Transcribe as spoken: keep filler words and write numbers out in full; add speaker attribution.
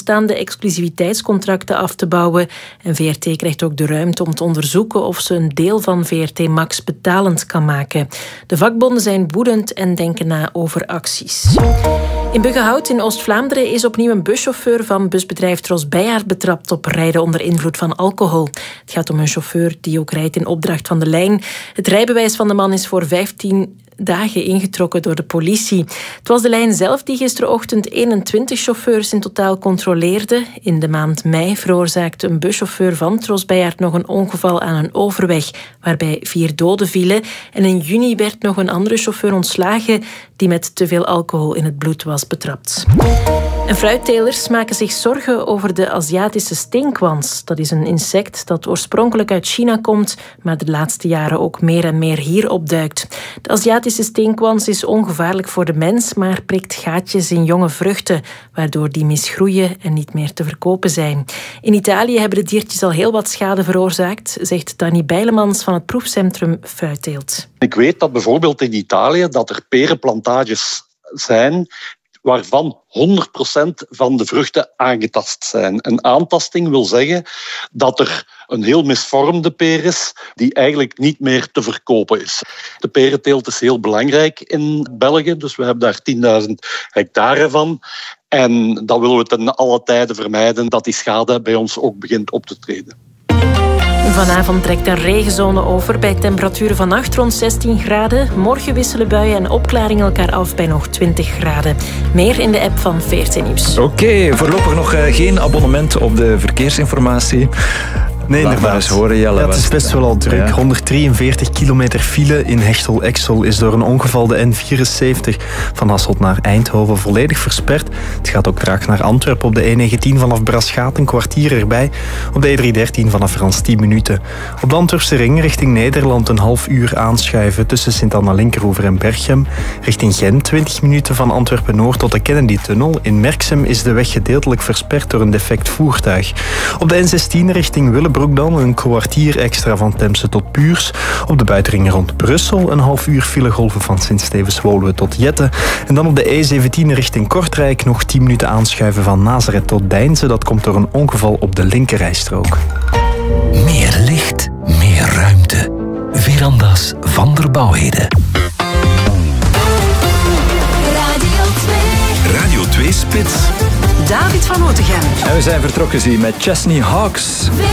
Speaker 1: bestaande exclusiviteitscontracten af te bouwen. En V R T krijgt ook de ruimte om te onderzoeken of ze een deel van V R T Max betalend kan maken. De vakbonden zijn woedend en denken na over acties. In Buggenhout in Oost-Vlaanderen is opnieuw een buschauffeur van busbedrijf Tros Bijgaert betrapt op rijden onder invloed van alcohol. Het gaat om een chauffeur die ook rijdt in opdracht van de lijn. Het rijbewijs van de man is voor vijftien dagen ingetrokken door de politie. Het was de lijn zelf die gisterochtend eenentwintig chauffeurs in totaal controleerde. In de maand mei veroorzaakte een buschauffeur van Tros Bijgaert nog een ongeval aan een overweg, waarbij vier doden vielen. En in juni werd nog een andere chauffeur ontslagen die met te veel alcohol in het bloed was betrapt. En fruittelers maken zich zorgen over de Aziatische steenkwans. Dat is een insect dat oorspronkelijk uit China komt, maar de laatste jaren ook meer en meer hier opduikt. De Aziatische steenkwans is ongevaarlijk voor de mens, maar prikt gaatjes in jonge vruchten, waardoor die misgroeien en niet meer te verkopen zijn. In Italië hebben de diertjes al heel wat schade veroorzaakt, zegt Danny Bijlemans van het proefcentrum Fruitteelt.
Speaker 2: Ik weet dat bijvoorbeeld in Italië dat er perenplantages zijn waarvan honderd procent van de vruchten aangetast zijn. Een aantasting wil zeggen dat er een heel misvormde peer is die eigenlijk niet meer te verkopen is. De perenteelt is heel belangrijk in België, dus we hebben daar tienduizend hectare van. En dat willen we ten alle tijde vermijden, dat die schade bij ons ook begint op te treden.
Speaker 1: Vanavond trekt een regenzone over bij temperaturen vannacht rond zestien graden. Morgen wisselen buien en opklaringen elkaar af bij nog twintig graden. Meer in de app van V R T Nieuws.
Speaker 3: Oké, okay, voorlopig nog uh, geen abonnement op de verkeersinformatie.
Speaker 4: Nee, inderdaad.
Speaker 3: Horen, Jelle,
Speaker 4: ja, het is best wel al druk. Ja. honderddrieënveertig kilometer file in Hechtel-Exel is door een ongeval de N vierenzeventig van Hasselt naar Eindhoven volledig versperd. Het gaat ook traag naar Antwerpen op de E negentien vanaf Braschaat een kwartier erbij. Op de E driehonderddertien vanaf Frans tien minuten. Op de Antwerpse ring richting Nederland een half uur aanschuiven tussen Sint-Anna-Linkeroever en Berchem. Richting Gent twintig minuten van Antwerpen-Noord tot de Kennedy-tunnel. In Merksem is de weg gedeeltelijk versperd door een defect voertuig. Op de N zestien richting Willebroek dan een kwartier extra van Temse tot Puurs. Op de buitenring rond Brussel een half uur filegolven van Sint-Stevens-Woluwe tot Jette. En dan op de E zeventien richting Kortrijk nog tien minuten aanschuiven van Nazareth tot Deinze. Dat komt door een ongeval op de linkerrijstrook.
Speaker 5: Meer licht, meer ruimte. Veranda's van der Bouwheden.
Speaker 6: Radio twee.
Speaker 5: Radio twee Spits.
Speaker 6: David van Otegem.
Speaker 3: En we zijn vertrokken zie met Chesney Hawks.